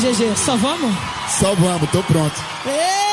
GG, só vamos? Só vamos, tô pronto. Ei!